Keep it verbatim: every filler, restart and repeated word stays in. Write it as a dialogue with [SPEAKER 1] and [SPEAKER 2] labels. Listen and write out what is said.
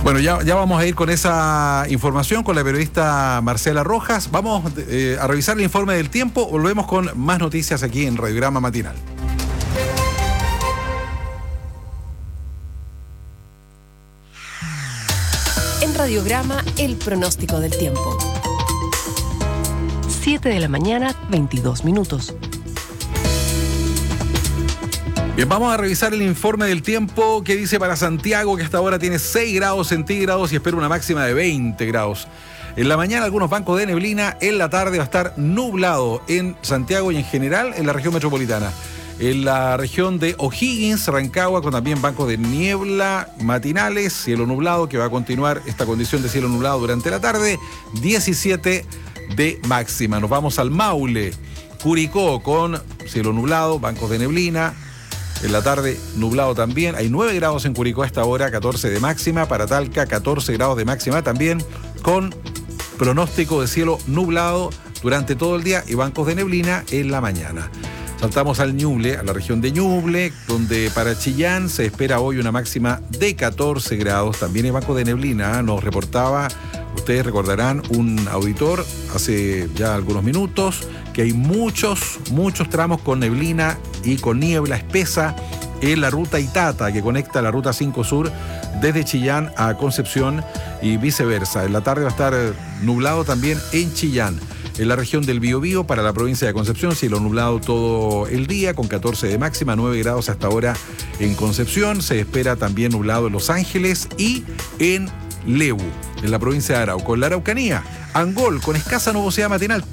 [SPEAKER 1] Bueno, ya, ya vamos a ir con esa información con la periodista Marcela Rojas. Vamos eh, a revisar el informe del tiempo. Volvemos con más noticias aquí en Radiograma Matinal.
[SPEAKER 2] En Radiograma, el pronóstico del tiempo. siete de la mañana, veintidós minutos.
[SPEAKER 1] Bien, vamos a revisar el informe del tiempo que dice para Santiago que hasta ahora tiene seis grados centígrados y espera una máxima de veinte grados. En la mañana algunos bancos de neblina, en la tarde va a estar nublado en Santiago y en general en la región metropolitana. En la región de O'Higgins, Rancagua, con también bancos de niebla matinales, cielo nublado, que va a continuar esta condición de cielo nublado durante la tarde, diecisiete de máxima. Nos vamos al Maule, Curicó, con cielo nublado, bancos de neblina. En la tarde, nublado también. Hay nueve grados en Curicó a esta hora, catorce de máxima. Para Talca, catorce grados de máxima también, con pronóstico de cielo nublado durante todo el día y bancos de neblina en la mañana. Saltamos al Ñuble, a la región de Ñuble, donde para Chillán se espera hoy una máxima de catorce grados. También hay banco de neblina, nos reportaba, ustedes recordarán, un auditor hace ya algunos minutos, que hay muchos, muchos tramos con neblina y con niebla espesa en la ruta Itata, que conecta la ruta cinco Sur desde Chillán a Concepción y viceversa. En la tarde va a estar nublado también en Chillán. En la región del Biobío, para la provincia de Concepción, cielo nublado todo el día, con catorce de máxima, nueve grados hasta ahora en Concepción. Se espera también nublado en Los Ángeles y en Lebu, en la provincia de Arauco. En la Araucanía, Angol, con escasa nubosidad matinal.